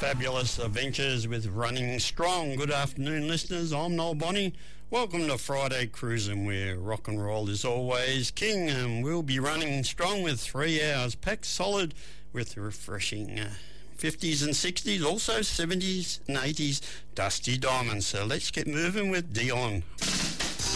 fabulous adventures with Running Strong. Good afternoon, listeners. I'm Noel Bonnie. Welcome to Friday Cruising, where rock and roll is always king, and we'll be running strong with 3 hours packed solid with refreshing 50s and 60s, also 70s and 80s dusty diamonds. So let's get moving with Dion.